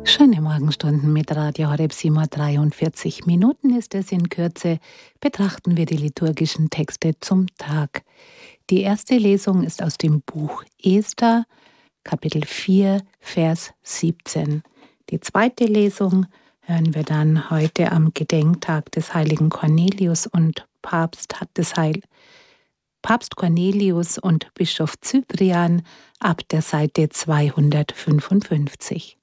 Schöne Morgenstunden mit Radio Horeb, 7:43 Minuten ist es in Kürze. Betrachten wir die liturgischen Texte zum Tag. Die erste Lesung ist aus dem Buch Esther, Kapitel 4, Vers 17. Die zweite Lesung hören wir dann heute am Gedenktag des heiligen Cornelius und Papst Cornelius und Bischof Cyprian ab der Seite 255.